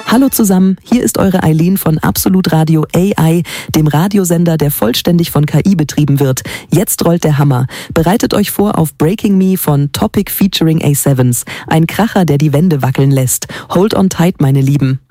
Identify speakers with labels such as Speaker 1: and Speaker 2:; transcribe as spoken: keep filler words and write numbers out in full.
Speaker 1: Hallo zusammen, hier ist eure Eileen von Absolut Radio A I, dem Radiosender, der vollständig von K I betrieben wird. Jetzt rollt der Hammer. Bereitet euch vor auf Breaking Me von Topic featuring A sieben. Ein Kracher, der die Wände wackeln lässt. Hold on tight, meine Lieben.